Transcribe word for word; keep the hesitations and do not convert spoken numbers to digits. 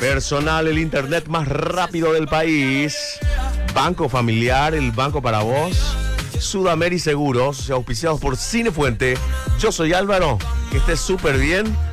Personal, el internet más rápido del país. Banco Familiar, el banco para vos. Sudameri Seguros, auspiciados por Cinefuente. Yo soy Álvaro, que estés súper bien.